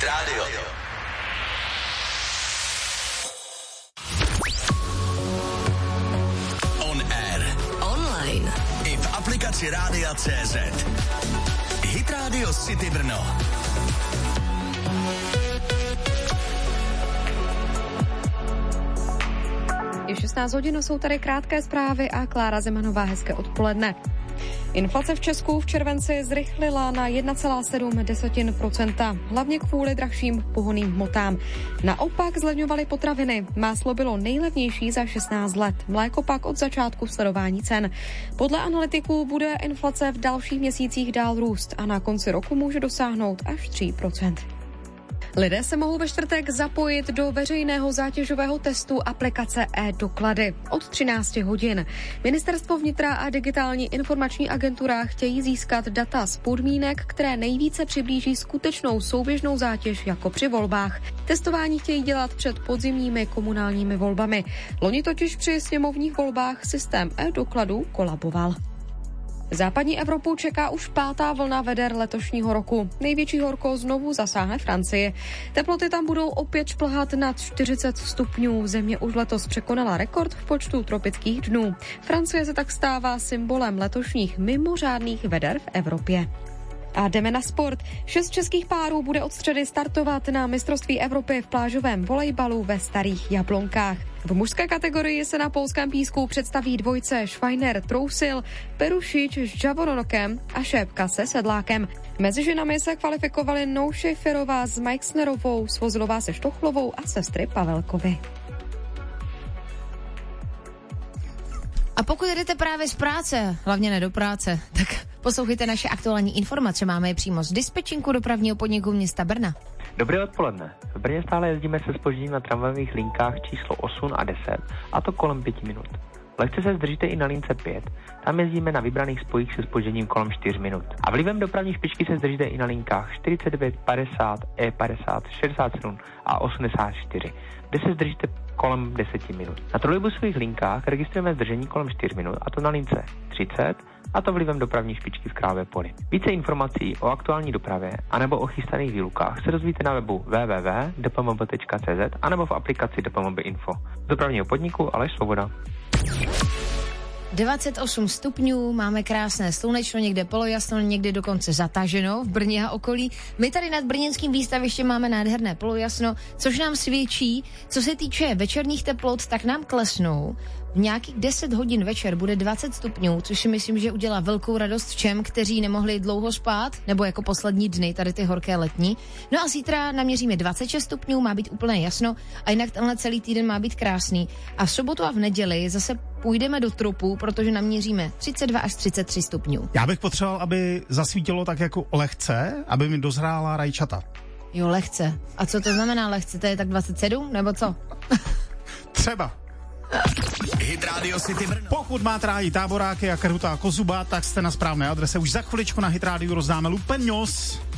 Hit Radio. On air. Online. I v aplikaci Rádia.cz. Hit Radio City Brno. Je 16 hodin, jsou tady krátké zprávy a Klára Zemanová, hezké odpoledne. Inflace v Česku v červenci zrychlila na 1,7%, hlavně kvůli drahším pohonným hmotám. Naopak zlevňovaly potraviny. Máslo bylo nejlevnější za 16 let, mléko pak od začátku sledování cen. Podle analytiků bude inflace v dalších měsících dál růst a na konci roku může dosáhnout až 3%. Lidé se mohou ve čtvrtek zapojit do veřejného zátěžového testu aplikace e-doklady od 13 hodin. Ministerstvo vnitra a digitální informační agentura chtějí získat data z podmínek, které nejvíce přiblíží skutečnou souběžnou zátěž jako při volbách. Testování chtějí dělat před podzimními komunálními volbami. Loni totiž při sněmovních volbách systém e-dokladů kolaboval. Západní Evropu čeká už 5. vlna veder letošního roku. Největší horko znovu zasáhne Francii. Teploty tam budou opět šplhat nad 40 stupňů. Země už letos překonala rekord v počtu tropických dnů. Francie se tak stává symbolem letošních mimořádných veder v Evropě. A jdeme na sport. 6 českých párů bude od středy startovat na mistrovství Evropy v plážovém volejbalu ve Starých Jablonkách. V mužské kategorii se na polském písku představí dvojce Schweiner-Trousil, Perušič s Javoronokem a Šépka se Sedlákem. Mezi ženami se kvalifikovali Nou Šejferová s Majksnerovou, Svozilová se Štochlovou a sestry Pavelkovi. A pokud jdete právě z práce, hlavně ne do práce, tak poslouchejte naše aktuální informace. Máme je přímo z dispečinku dopravního podniku města Brna. Dobré odpoledne. V Brně stále jezdíme se zpožděním na tramvajových linkách číslo 8 a 10, a to kolem 5 minut. Lehce se zdržíte i na lince 5, tam jezdíme na vybraných spojích se zpožděním kolem 4 minut. A vlivem dopravní špičky se zdržíte i na linkách 49, 50, E50, 67 a 84, kde se zdržíte kolem 10 minut. Na trolejbusových linkách registrujeme zdržení kolem 4 minut, a to na lince 30, a to vlivem dopravní špičky v Krávě Poli. Více informací o aktuální dopravě anebo o chystaných výlukách se dozvíte na webu www.dpmb.cz anebo v aplikaci DPMB Info. Z dopravního podniku Aleš Svoboda. 28 stupňů, máme krásné slunečno, někde polojasno, někde dokonce zataženo v Brně a okolí. My tady nad brněnským výstavištěm máme nádherné polojasno, což nám svědčí, co se týče večerních teplot, tak nám klesnou. V nějakých 10 hodin večer bude 20 stupňů, což si myslím, že udělá velkou radost všem, kteří nemohli dlouho spát, nebo jako poslední dny, tady ty horké letní. No a zítra naměříme 26 stupňů, má být úplně jasno a jinak tenhle celý týden má být krásný. A v sobotu a v neděli zase půjdeme do tropu, protože naměříme 32 až 33 stupňů. Já bych potřeboval, aby zasvítilo tak jako lehce, aby mi dozrála rajčata. Jo, lehce. A co to znamená lehce? To je tak 27, nebo co? Třeba. Hit Radio City Brno. Pokud máte rádi táboráky a krutá kozuba, tak jste na správné adrese. Už za chviličku na Hit Radio rozdáme lupeňos.